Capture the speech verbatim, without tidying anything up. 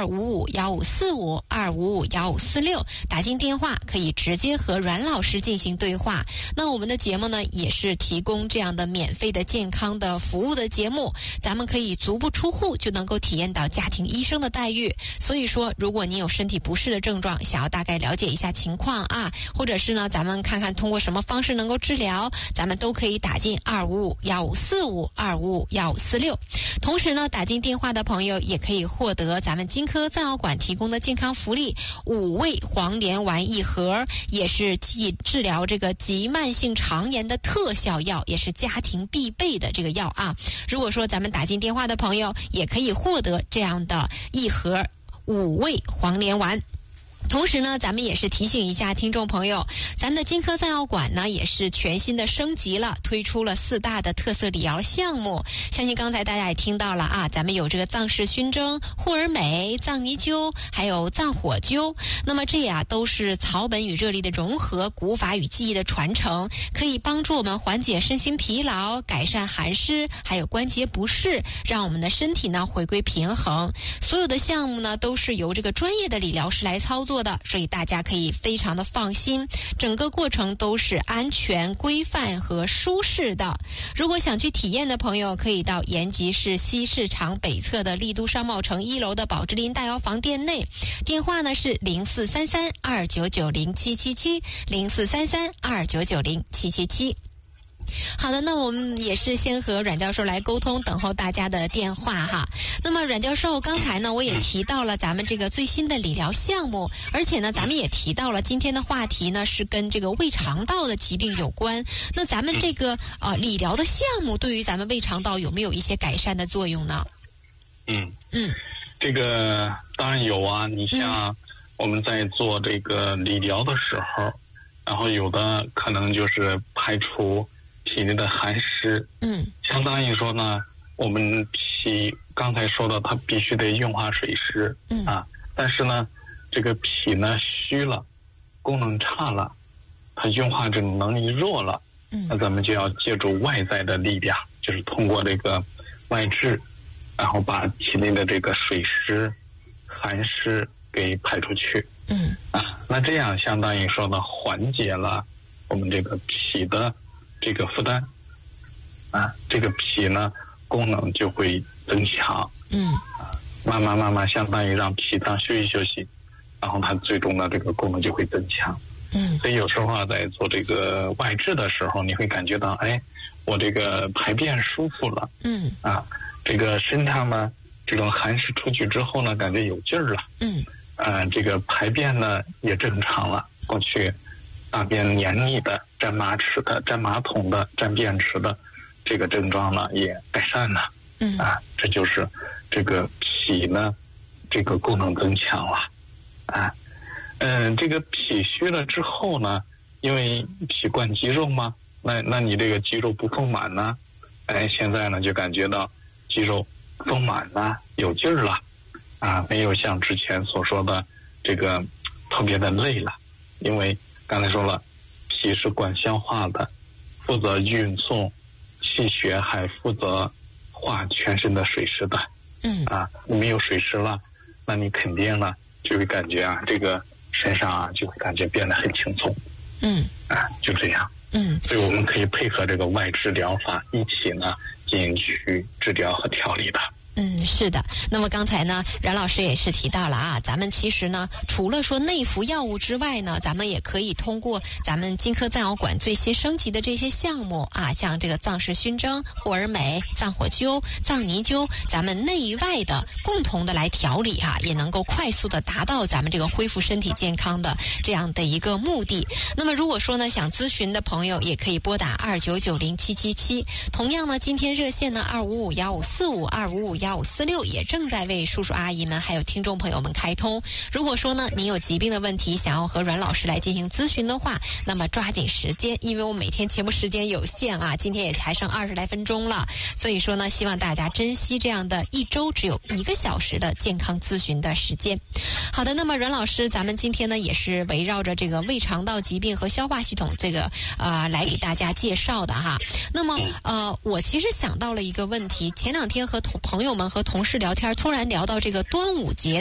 二五五幺五四五二五五幺五四六，打进电话可以直接和阮老师进行对话。那我们的节目呢，也是提供这样的免费的健康的服务的节目，咱们可以足不出户就能够体验到家庭医生的待遇。所以说，如果你有身体不适的症状，想要大概了解一下情况啊，或者是呢，咱们看看通过什么方式能够治疗，咱们都可以打进二五五幺五四五二五五幺五四六。同时呢，打进电话的朋友也可以获得咱们金科藏药馆提供的健康福利五味黄连丸一盒，也是治治疗这个急慢性肠炎的特效药，也是家庭必备的这个药啊。如果说咱们打进电话的朋友，也可以获得这样的一盒五味黄连丸。同时呢，咱们也是提醒一下听众朋友，咱们的金科藏药馆呢也是全新的升级了，推出了四大的特色理疗项目。相信刚才大家也听到了啊，咱们有这个藏式熏蒸、护尔美、藏泥灸，还有藏火灸。那么这呀都是草本与热力的融合，古法与技艺的传承，可以帮助我们缓解身心疲劳，改善寒湿，还有关节不适，让我们的身体呢回归平衡。所有的项目呢都是由这个专业的理疗师来操作的，所以大家可以非常的放心，整个过程都是安全、规范和舒适的。如果想去体验的朋友，可以到延吉市西市场北侧的丽都商贸城一楼的宝芝林大药房店内，电话呢是零四三三二九九零七七七零四三三二九九零七七七。好的，那我们也是先和阮教授来沟通，等候大家的电话哈。那么阮教授，刚才呢我也提到了咱们这个最新的理疗项目，而且呢咱们也提到了今天的话题呢是跟这个胃肠道的疾病有关。那咱们这个呃理疗的项目对于咱们胃肠道有没有一些改善的作用呢？ 嗯嗯， 这个当然有啊。你像我们在做这个理疗的时候，嗯、然后有的可能就是排除体内的寒湿， 嗯， 相当于说呢，我们脾刚才说的，它必须得运化水湿， 嗯啊，但是呢，这个脾呢虚了，功能差了，它运化这种能力弱了， 嗯， 那咱们就要借助外在的力量，就是通过这个外治，然后把体内的这个水湿、寒湿给排出去， 嗯， 啊，那这样相当于说呢，缓解了我们这个脾的这个负担，啊，这个脾呢功能就会增强， 嗯， 啊，慢慢慢慢相当于让脾脏休息休息，然后它最终的这个功能就会增强， 嗯， 所以有时候啊，在做这个外治的时候，你会感觉到，哎，我这个排便舒服了， 嗯， 啊，这个身上呢这种寒湿出去之后呢，感觉有劲儿了， 嗯， 啊，这个排便呢也正常了，过去大便黏腻的、占马池的、占马桶的、占便池的，这个症状呢也改善了。 嗯啊，这就是这个脾呢，这个功能增强了。啊，嗯，这个脾虚了之后呢，因为脾灌肌肉嘛，那那你这个肌肉不丰满呢，哎，现在呢就感觉到肌肉丰满了，有劲儿了，啊，没有像之前所说的这个特别的累了，因为刚才说了，脾是管消化的，负责运送气血，还负责化全身的水湿的。 嗯啊，你没有水湿了，那你肯定呢就会感觉啊，这个身上啊就会感觉变得很轻松。 嗯啊，就这样。 嗯， 所以我们可以配合这个外治疗法一起呢进行去治疗和调理的。 嗯，是的。那么刚才呢，阮老师也是提到了啊，咱们其实呢，除了说内服药物之外呢，咱们也可以通过咱们金科藏药馆最新升级的这些项目啊，像这个藏式熏蒸、护尔美、藏火灸、藏泥灸，咱们内外的共同的来调理哈、啊，也能够快速的达到咱们这个恢复身体健康的这样的一个目的。那么如果说呢，想咨询的朋友也可以拨打二九九零七七七。同样呢，今天热线呢二五五幺五四五二五五幺五四六也正在为叔叔阿姨们还有听众朋友们开通。如果说呢您有疾病的问题想要和阮老师来进行咨询的话，那么抓紧时间，因为我每天节目时间有限啊，今天也才剩二十来分钟了，所以说呢希望大家珍惜这样的一周只有一个小时的健康咨询的时间。好的，那么阮老师，咱们今天呢也是围绕着这个胃肠道疾病和消化系统这个呃来给大家介绍的哈。那么呃我其实想到了一个问题，前两天和同朋友们和同事聊天，突然聊到这个端午节